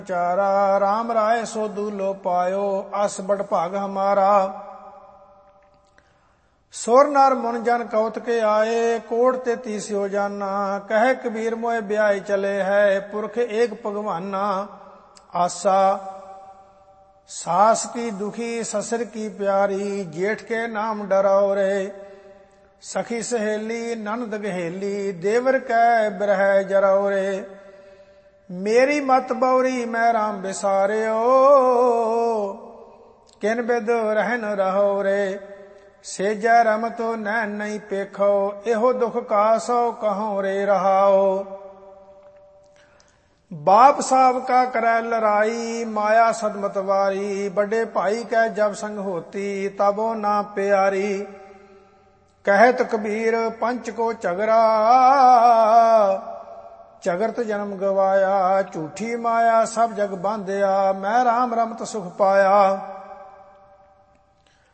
चारा राम राय सो दूलो पायो अस बड़ भाग हमारा। सुर नर मुन जन कौत के आए कोट ते तीसियो जाना। कह कबीर मोए ब्याह चले है पुरख एक भगवाना। आसा सास की दुखी ससुर की प्यारी जेठ के नाम डराओ रे। सखी सहेली ननद गहेली देवर कै बिरह जराओ रे। मेरी मत बौरी मैं राम बिसारियो किन बिद रहन रहो रे। सेजा रम तो नैन नहीं पेखो एहो दुख कासो कहो रे रहाओ। बाप साहब का करे लड़ाई माया सदमतवारी। बड़े भाई कै जब संग होती तबो ना प्यारी। कहत कबीर पंच को झगड़ा झगरत जन्म गवाया। झूठी माया सब जग बांधिया मैं राम रमत सुख पाया।